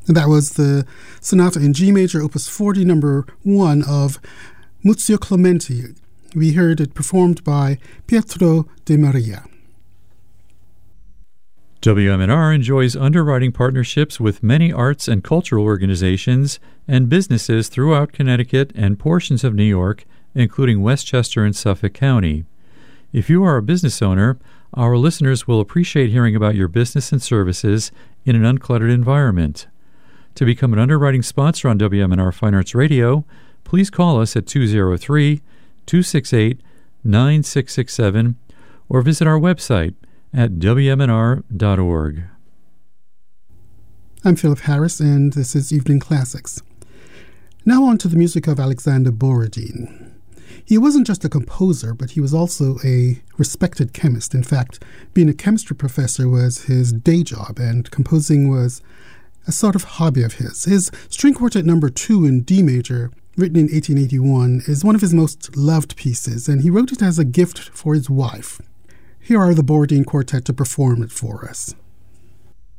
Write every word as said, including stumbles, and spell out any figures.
And that was the Sonata in G major, opus forty, number one of Muzio Clementi. We heard it performed by Pietro De Maria. W M N R enjoys underwriting partnerships with many arts and cultural organizations and businesses throughout Connecticut and portions of New York, including Westchester and Suffolk County. If you are a business owner, our listeners will appreciate hearing about your business and services in an uncluttered environment. To become an underwriting sponsor on W M N R Fine Arts Radio, please call us at two oh three, two six eight, nine six six seven or visit our website at w m n r dot org. I'm Philip Harris, and this is Evening Classics. Now on to the music of Alexander Borodin. He wasn't just a composer, but he was also a respected chemist. In fact, being a chemistry professor was his day job, and composing was a sort of hobby of his. His String Quartet number two in D major, written in eighteen eighty-one, is one of his most loved pieces, and he wrote it as a gift for his wife. Here are the Borodin Quartet to perform it for us.